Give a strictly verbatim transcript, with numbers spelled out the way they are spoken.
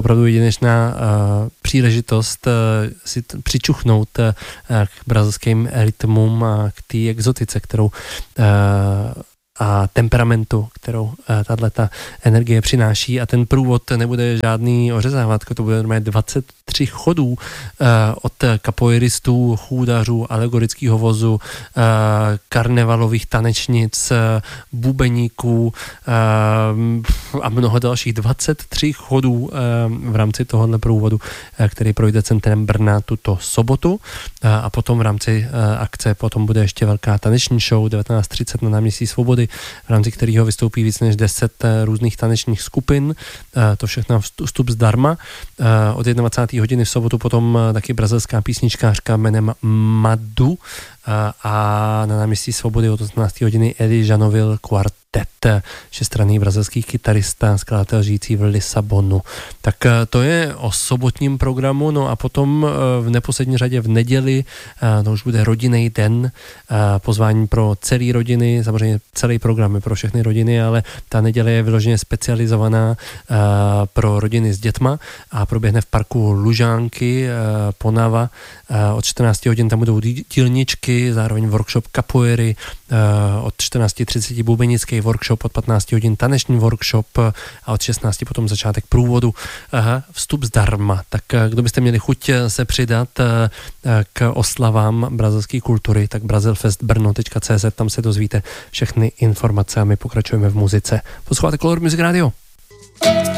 opravdu jedinečná uh, příležitost uh, si t- přičuchnout uh, k brazilským rytmům a k té exotice, kterou uh, a temperamentu, kterou tato energie přináší, a ten průvod nebude žádný ořezávátko, to bude normálně dvacet tři chodů od kapoeiristů, chůdařů, alegorického vozu, karnevalových tanečnic, bubeníků a mnoho dalších, dvacet tři chodů v rámci tohohle průvodu, který projde centrem Brna tuto sobotu, a potom v rámci akce potom bude ještě velká taneční show devatenáct třicet na náměstí Svobody, v rámci kterého vystoupí víc než deset různých tanečních skupin. To všechno vstup zdarma. Od dvacáté jedné hodiny v sobotu potom taky brazilská písničkářka jménem Madu a na náměstí Svobody od osmnácté hodiny Eddie Janovil Quartet, šestranný brazilský kytarista, skladatel žijící v Lisabonu. Tak to je o sobotním programu, no a potom v neposlední řadě v neděli, to už bude rodinný den, pozvání pro celé rodiny, samozřejmě celý program je pro všechny rodiny, ale ta neděle je vyloženě specializovaná pro rodiny s dětma a proběhne v parku Lužánky, Ponava. Od čtrnácti hodin tam budou dílničky, zároveň workshop kapoeiry, od čtrnácti třicet bubenický workshop, od patnácti hodin taneční workshop a od šestnácti potom začátek průvodu. Aha, vstup zdarma. Tak kdo byste měli chuť se přidat k oslavám brazilské kultury, tak brazilfest brno tečka cé zet, tam se dozvíte všechny informace a my pokračujeme v muzice. Posloucháte Color Music Radio.